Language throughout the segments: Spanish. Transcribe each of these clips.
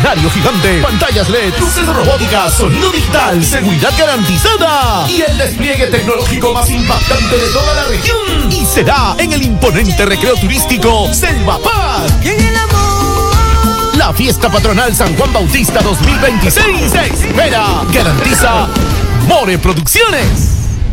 escenario gigante, pantallas LED, luces robóticas, sonido digital, seguridad garantizada y el despliegue tecnológico más impactante de toda la región. Y será en el imponente recreo turístico Selva Park. La fiesta patronal San Juan Bautista 2026 se espera. Garantiza More Producciones.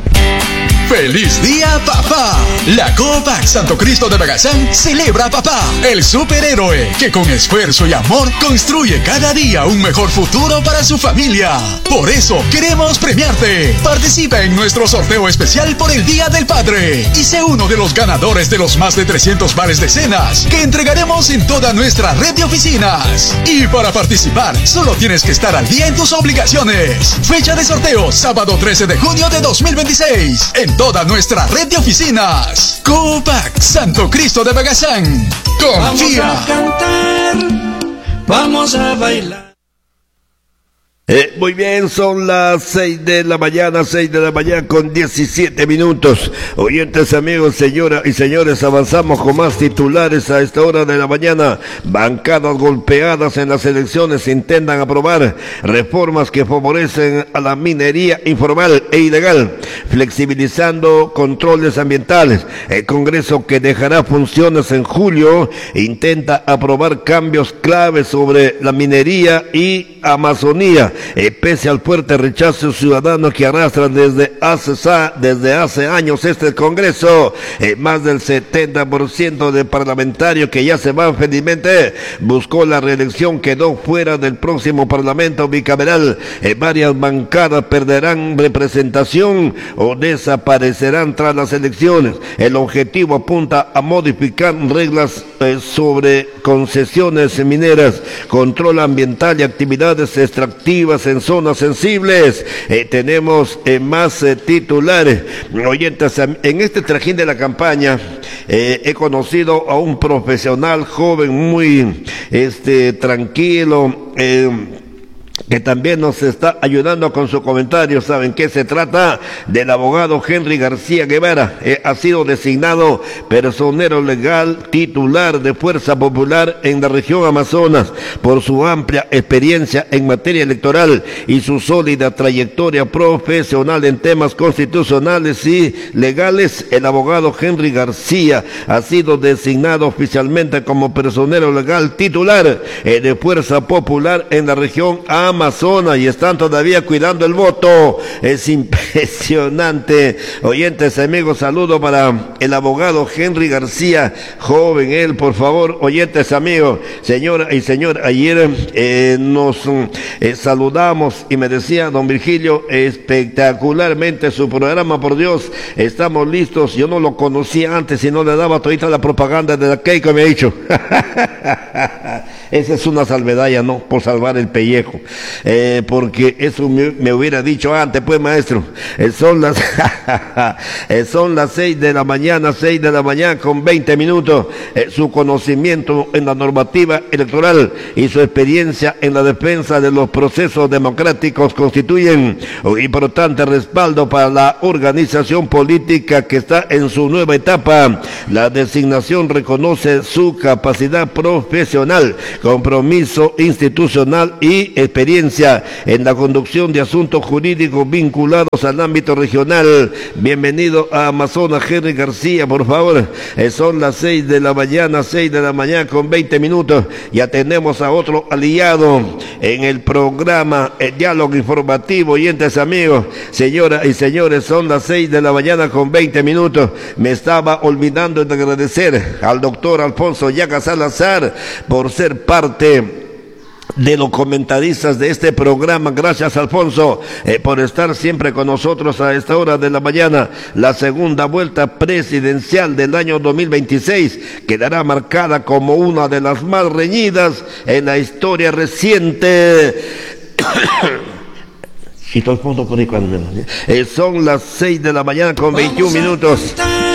¡Feliz día, papá! La Copac Santo Cristo de Bagazán celebra a papá, el superhéroe que con esfuerzo y amor construye cada día un mejor futuro para su familia. Por eso queremos premiarte. Participa en nuestro sorteo especial por el Día del Padre y sé uno de los ganadores de los más de 300 vales de cenas que entregaremos en toda nuestra red de oficinas. Y para participar, solo tienes que estar al día en tus obligaciones. Fecha de sorteo, sábado 13 de junio de 2026. En toda nuestra red de oficinas. Copac Santo Cristo de Bagazán. Confía. Vamos a cantar, vamos a bailar. Muy bien, son las 6 de la mañana con 17 minutos. Oyentes, amigos, señoras y señores, avanzamos con más titulares a esta hora de la mañana. Bancadas golpeadas en las elecciones intentan aprobar reformas que favorecen a la minería informal e ilegal, flexibilizando controles ambientales. El Congreso, que dejará funciones en julio, intenta aprobar cambios claves sobre la minería y Amazonía. Pese al fuerte rechazo ciudadano que arrastra desde hace años este Congreso, más del 70% de parlamentarios que ya se van felizmente buscó la reelección quedó fuera del próximo Parlamento bicameral. Varias bancadas perderán representación o desaparecerán tras las elecciones. El objetivo apunta a modificar reglas sobre concesiones mineras, control ambiental y actividades extractivas en zonas sensibles. Tenemos más titulares. Oyentes, en este trajín de la campaña he conocido a un profesional joven muy tranquilo, que también nos está ayudando con su comentario. ¿Saben qué se trata? Del abogado Henry García Guevara. Ha sido designado personero legal titular de Fuerza Popular en la región Amazonas. Por su amplia experiencia en materia electoral y su sólida trayectoria profesional en temas constitucionales y legales, el abogado Henry García ha sido designado oficialmente como personero legal titular de Fuerza Popular en la región Amazonas y están todavía cuidando el voto. Es impresionante. Oyentes, amigos, saludo para el abogado Henry García, joven él, por favor. Oyentes, amigos, señora y señor, ayer nos saludamos y me decía don Virgilio, espectacularmente su programa, por Dios, estamos listos. Yo no lo conocía antes y no le daba todita la propaganda de la Keiko, me ha dicho. Esa es una salvedad, ya no, por salvar el pellejo. Porque eso me hubiera dicho antes, pues, maestro. Son las 6 de la mañana con 20 minutos. Su conocimiento en la normativa electoral y su experiencia en la defensa de los procesos democráticos constituyen un importante respaldo para la organización política que está en su nueva etapa. La designación reconoce su capacidad profesional, compromiso institucional y experiencia en la conducción de asuntos jurídicos vinculados al ámbito regional. Bienvenido a Amazonas, Henry García, por favor. Son las 6 de la mañana con 20 minutos. Ya tenemos a otro aliado en el programa, el diálogo informativo. Oyentes, amigos, señoras y señores, son las 6 de la mañana con 20 minutos. Me estaba olvidando de agradecer al doctor Alfonso Yaga Salazar por ser parte de los comentaristas de este programa. Gracias, Alfonso, por estar siempre con nosotros a esta hora de la mañana. La segunda vuelta presidencial del año 2026 quedará marcada como una de las más reñidas en la historia reciente. Son las 6 de la mañana con 21 minutos.